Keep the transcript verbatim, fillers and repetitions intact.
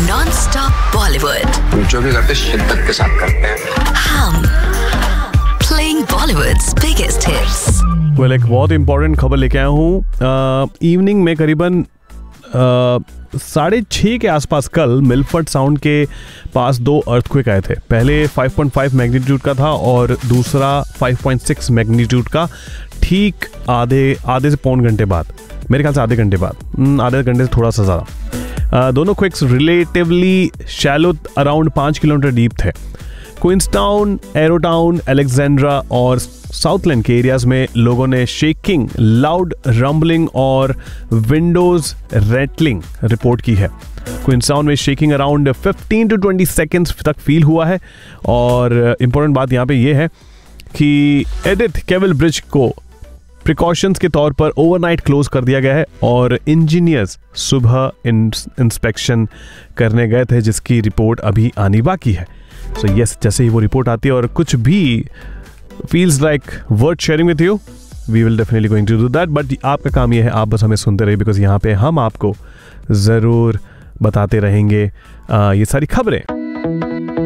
Non-stop Bollywood. जो भी करते शिद्दत के साथ करते हैं हम playing Bollywood's biggest hits. Well well, एक बहुत इंपॉर्टेंट खबर लेके आया हूँ। इवनिंग में करीबन साढ़े छः के आसपास कल मिलफर्ड साउंड के पास दो अर्थक्वेक आए थे। पहले फाइव पॉइंट फाइव मैग्नीट्यूड का था और दूसरा फाइव पॉइंट सिक्स मैग्नीट्यूड का, ठीक आधे आधे से पौन घंटे बाद, मेरे ख्याल से आधे घंटे बाद, आधे घंटे से थोड़ा सा ज़्यादा। दोनों क्विक्स रिलेटिवली शैलो, अराउंड पाँच किलोमीटर डीप थे। क्वींसटाउन, एरोटाउन, अलेक्जेंड्रा और साउथलैंड के एरियाज में लोगों ने शेकिंग, लाउड रंबलिंग और विंडोज रैटलिंग रिपोर्ट की है। क्वींसटाउन में shaking around fifteen to twenty seconds तक फील हुआ है। और इम्पोर्टेंट बात यहाँ पे ये है कि एडिथ केवल ब्रिज को प्रिकॉशंस के तौर पर ओवरनाइट क्लोज कर दिया गया है और इंजीनियर्स सुबह इंस्पेक्शन करने गए थे, जिसकी रिपोर्ट अभी आनी बाकी है। सो so, यस yes, जैसे ही वो रिपोर्ट आती है और कुछ भी feels like worth sharing with you, we will definitely going to do that. But आपका काम ये है, आप बस हमें सुनते रहिए, बिकॉज यहाँ पे हम आपको ज़रूर बताते रहेंगे आ, ये सारी खबरें।